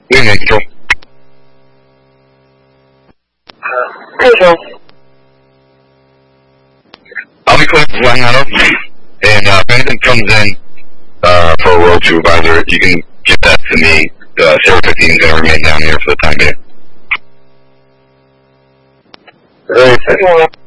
Good evening, Control. Control. I'll be clear for flying out of, and if anything comes in for a World Supervisor, you can give that to me. Sarah 15 is going to remain down here for the time being. Alright, 2nd one.